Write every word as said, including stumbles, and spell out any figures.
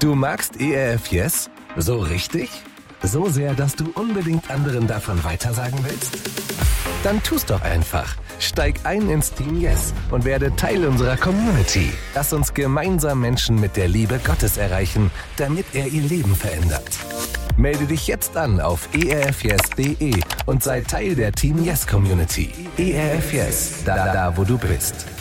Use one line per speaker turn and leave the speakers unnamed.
Du magst E R F Yes? So richtig? So sehr, dass du unbedingt anderen davon weitersagen willst? Dann tu's doch einfach. Steig ein ins Team Yes und werde Teil unserer Community. Lass uns gemeinsam Menschen mit der Liebe Gottes erreichen, damit er ihr Leben verändert. Melde dich jetzt an auf e r f yes punkt de und sei Teil der Team Yes Community. E R F Yes, da, da wo du bist.